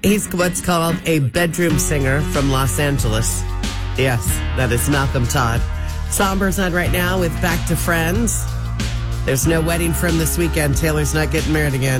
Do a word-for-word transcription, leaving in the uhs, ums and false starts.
He's what's called a bedroom singer from Los Angeles. Yes, that is Malcolm Todd. Somber's on right now with Back to Friends. There's no wedding for him this weekend. Taylor's not getting married again.